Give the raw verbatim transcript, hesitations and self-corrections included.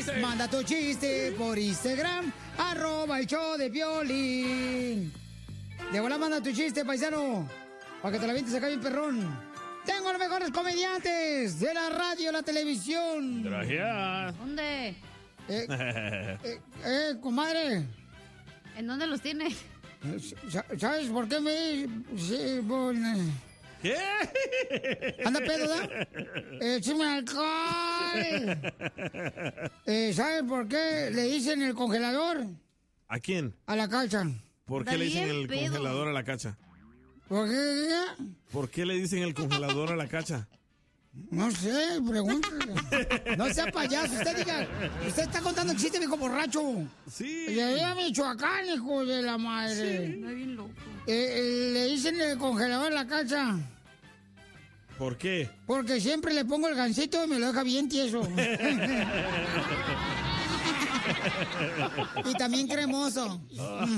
chiste. Manda tu chiste por Instagram, arroba el show de Piolín. De volada manda tu chiste, paisano, para que te la vientes acá bien perrón. Tengo los mejores comediantes de la radio y la televisión. Gracias. ¿Dónde? Eh, eh, eh, comadre. ¿En dónde los tiene? ¿Sabes por qué me...? Sí, bueno. ¿Qué? ¿Anda pedo, da? ¡Échame alcohol! Eh, ¿Sabes por qué le dicen el congelador? ¿A quién? A la cacha. ¿Por qué le dicen el pedo. congelador a la cacha? ¿Por qué? ¿Por qué le dicen el congelador a la cacha? No sé, pregúntale. No sea payaso, usted diga. Usted está contando chiste, viejo borracho. Sí. Y allá a Michoacán, hijo de la madre. Sí. Está bien loco. Eh, eh, le dicen el congelador a la cacha. ¿Por qué? Porque siempre le pongo el gansito y me lo deja bien tieso. Y también cremoso.